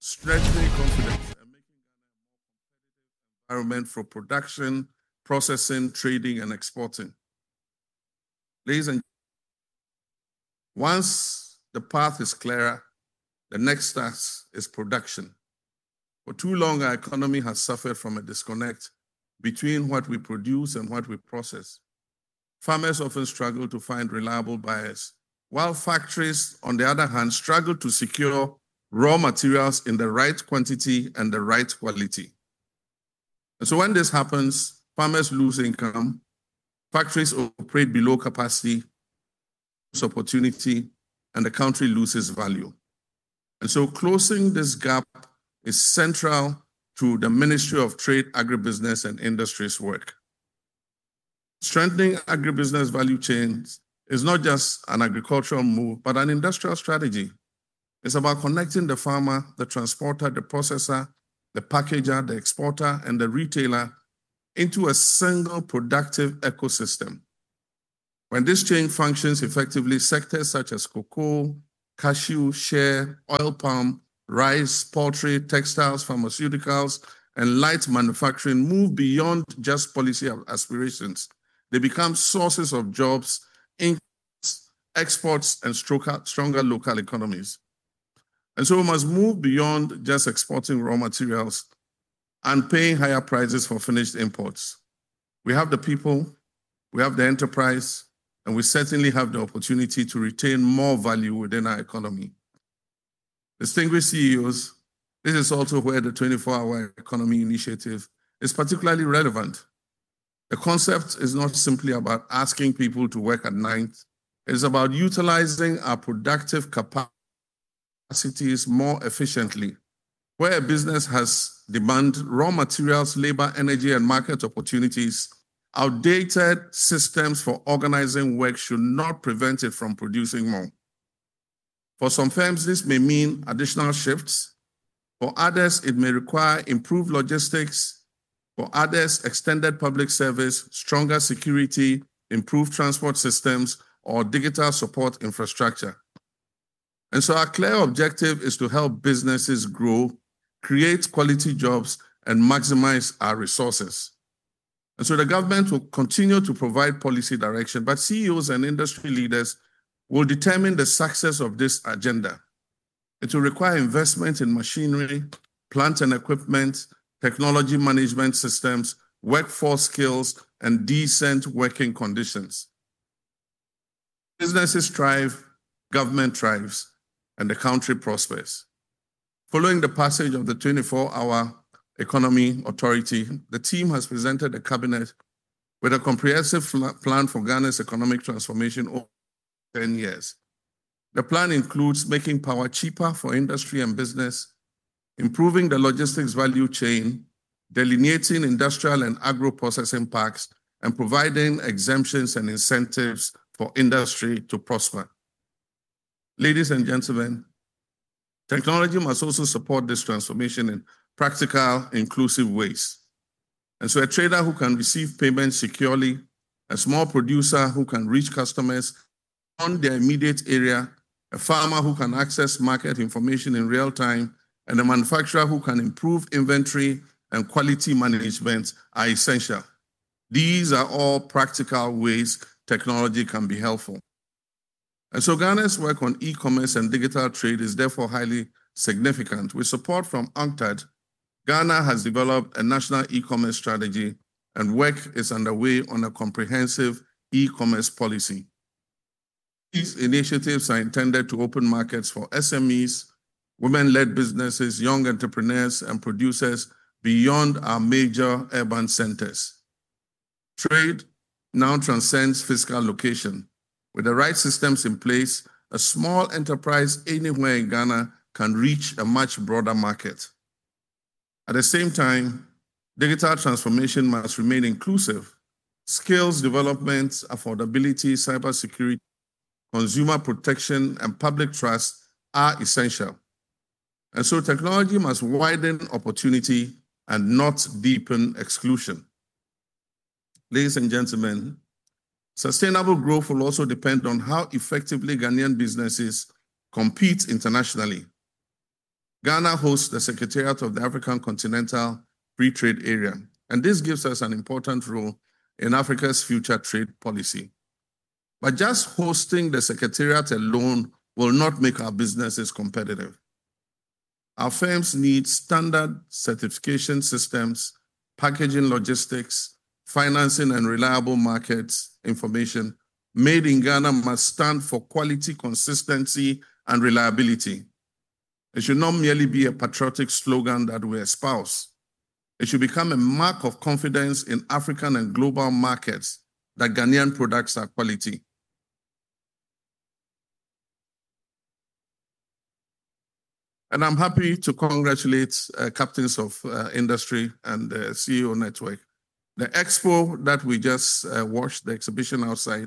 strengthening confidence and making Ghana a more competitive environment for production, processing, trading, and exporting. Ladies and gentlemen, once the path is clearer, the next task is production. For too long, our economy has suffered from a disconnect between what we produce and what we process. Farmers often struggle to find reliable buyers, while factories, on the other hand, struggle to secure raw materials in the right quantity and the right quality. And so when this happens, farmers lose income, factories operate below capacity, opportunity, and the country loses value. And so closing this gap is central to the Ministry of Trade, Agribusiness, and Industries work. Strengthening agribusiness value chains is not just an agricultural move, but an industrial strategy. It's about connecting the farmer, the transporter, the processor, the packager, the exporter, and the retailer into a single productive ecosystem. When this chain functions effectively, sectors such as cocoa, cashew, shea, oil palm, rice, poultry, textiles, pharmaceuticals, and light manufacturing move beyond just policy aspirations. They become sources of jobs, exports, and stronger local economies. And so we must move beyond just exporting raw materials and paying higher prices for finished imports. We have the people, we have the enterprise, and we certainly have the opportunity to retain more value within our economy. Distinguished CEOs, this is also where the 24-hour economy initiative is particularly relevant. The concept is not simply about asking people to work at night. It is about utilizing our productive capacities more efficiently. Where a business has demand, raw materials, labor, energy, and market opportunities, outdated systems for organizing work should not prevent it from producing more. For some firms, this may mean additional shifts. For others, it may require improved logistics. For others, extended public service, stronger security, improved transport systems, or digital support infrastructure. And so our clear objective is to help businesses grow, create quality jobs, and maximize our resources. And so the government will continue to provide policy direction, but CEOs and industry leaders will determine the success of this agenda. It will require investment in machinery, plant and equipment, technology management systems, workforce skills, and decent working conditions. Businesses thrive, government thrives, and the country prospers. Following the passage of the 24-hour Economy Authority, the team has presented the cabinet with a comprehensive plan for Ghana's economic transformation over 10 years. The plan includes making power cheaper for industry and business, improving the logistics value chain, delineating industrial and agro-processing parks, and providing exemptions and incentives for industry to prosper. Ladies and gentlemen, technology must also support this transformation in practical, inclusive ways. And so a trader who can receive payments securely, a small producer who can reach customers on their immediate area, a farmer who can access market information in real time, and a manufacturer who can improve inventory and quality management are essential. These are all practical ways technology can be helpful. And so Ghana's work on e-commerce and digital trade is therefore highly significant. With support from UNCTAD, Ghana has developed a national e-commerce strategy, and work is underway on a comprehensive e-commerce policy. These initiatives are intended to open markets for SMEs, women-led businesses, young entrepreneurs, and producers beyond our major urban centers. Trade now transcends physical location. With the right systems in place, a small enterprise anywhere in Ghana can reach a much broader market. At the same time, digital transformation must remain inclusive. Skills development, affordability, cybersecurity, consumer protection, and public trust are essential. And so technology must widen opportunity and not deepen exclusion. Ladies and gentlemen, sustainable growth will also depend on how effectively Ghanaian businesses compete internationally. Ghana hosts the Secretariat of the African Continental Free Trade Area, and this gives us an important role in Africa's future trade policy. But just hosting the Secretariat alone will not make our businesses competitive. Our firms need standard certification systems, packaging logistics, financing and reliable markets information. Made in Ghana must stand for quality, consistency, and reliability. It should not merely be a patriotic slogan that we espouse. It should become a mark of confidence in African and global markets that Ghanaian products are quality. And I'm happy to congratulate captains of industry and the CEO network. The expo that we just watched, the exhibition outside,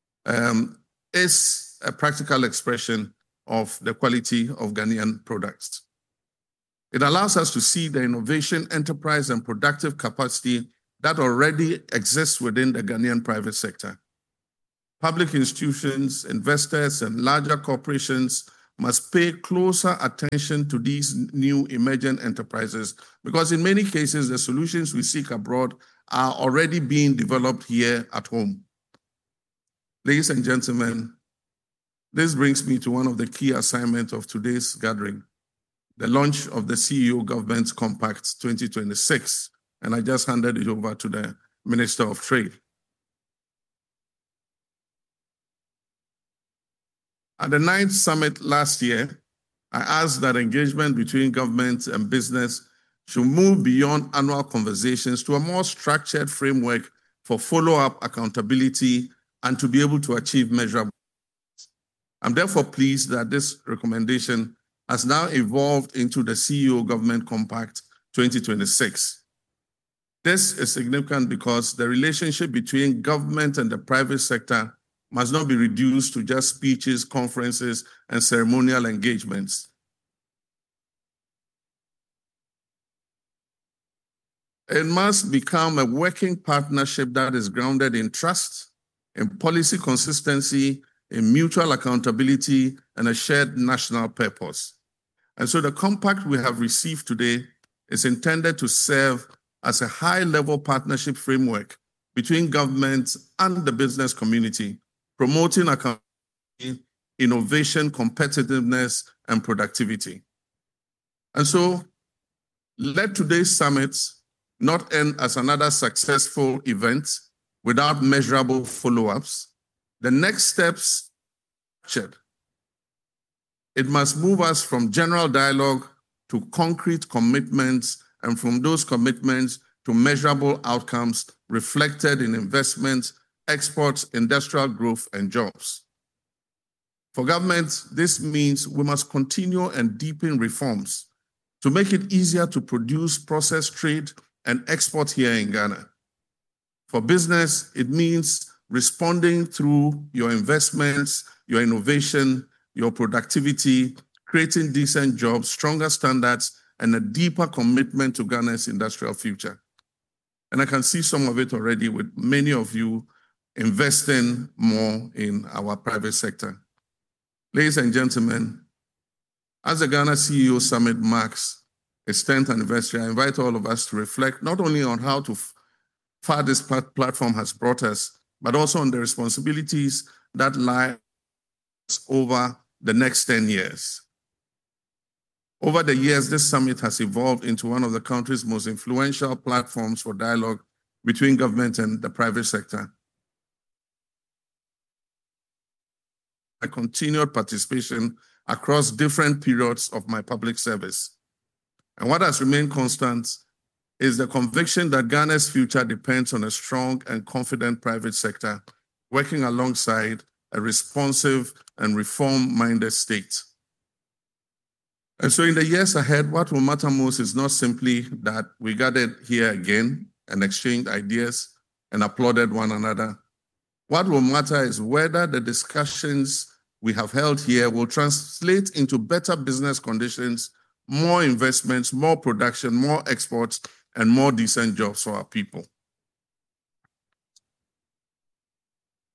is a practical expression of the quality of Ghanaian products. It allows us to see the innovation, enterprise, and productive capacity that already exists within the Ghanaian private sector. Public institutions, investors, and larger corporations must pay closer attention to these new emerging enterprises because in many cases, the solutions we seek abroad are already being developed here at home. Ladies and gentlemen, this brings me to one of the key assignments of today's gathering, the launch of the CEO Government Compact 2026, and I just handed it over to the Minister of Trade. At the 9th summit last year, I asked that engagement between government and business should move beyond annual conversations to a more structured framework for follow-up accountability and to be able to achieve measurable. I'm therefore pleased that this recommendation has now evolved into the CEO Government Compact 2026. This is significant because the relationship between government and the private sector must not be reduced to just speeches, conferences, and ceremonial engagements. It must become a working partnership that is grounded in trust, in policy consistency, in mutual accountability, and a shared national purpose. And so the compact we have received today is intended to serve as a high-level partnership framework between government and the business community, promoting accountability, innovation, competitiveness, and productivity. And so let today's summit not end as another successful event without measurable follow-ups. The next steps, it must move us from general dialogue to concrete commitments, and from those commitments to measurable outcomes reflected in investments, exports, industrial growth, and jobs. For government, this means we must continue and deepen reforms to make it easier to produce, process, trade, and export here in Ghana. For business, it means responding through your investments, your innovation, your productivity, creating decent jobs, stronger standards, and a deeper commitment to Ghana's industrial future. And I can see some of it already with many of you investing more in our private sector. Ladies and gentlemen, as the Ghana CEO Summit marks its 10th anniversary, I invite all of us to reflect not only on how far this platform has brought us, but also on the responsibilities that lie over the next 10 years. Over the years, this summit has evolved into one of the country's most influential platforms for dialogue between government and the private sector. A continued participation across different periods of my public service. And what has remained constant is the conviction that Ghana's future depends on a strong and confident private sector working alongside a responsive and reform-minded state. And so in the years ahead, what will matter most is not simply that we gathered here again and exchanged ideas and applauded one another. What will matter is whether the discussions we have held here will translate into better business conditions, more investments, more production, more exports, and more decent jobs for our people.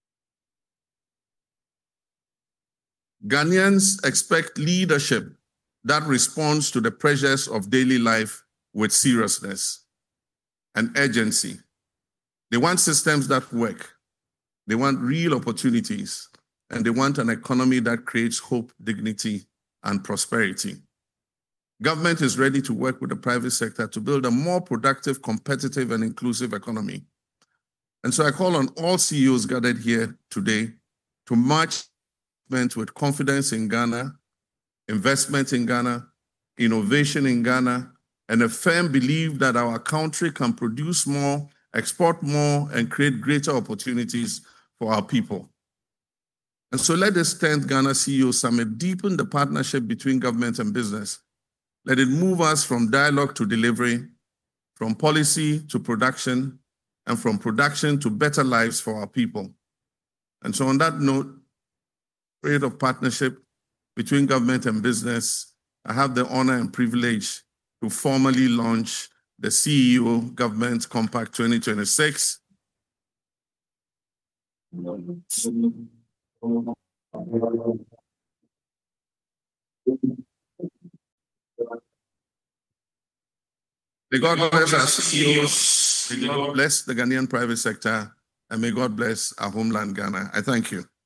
Ghanaians expect leadership that responds to the pressures of daily life with seriousness and urgency. They want systems that work. They want real opportunities, and they want an economy that creates hope, dignity, and prosperity. Government is ready to work with the private sector to build a more productive, competitive, and inclusive economy. And so I call on all CEOs gathered here today to march with confidence in Ghana, investment in Ghana, innovation in Ghana, and a firm belief that our country can produce more, export more, and create greater opportunities for our people. And so let this 10th Ghana CEO Summit deepen the partnership between government and business. Let it move us from dialogue to delivery, from policy to production, and from production to better lives for our people. And so on that note, spirit of partnership between government and business, I have the honor and privilege to formally launch the CEO Government Compact 2026. May God bless our CEOs, may God bless the Ghanaian private sector, and may God bless our homeland, Ghana. I thank you.